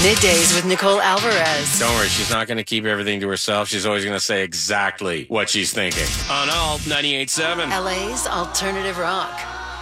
Middays with Nicole Alvarez. Don't worry, she's not going to keep everything to herself. She's always going to say exactly what she's thinking. On Alt 98.7. LA's alternative rock.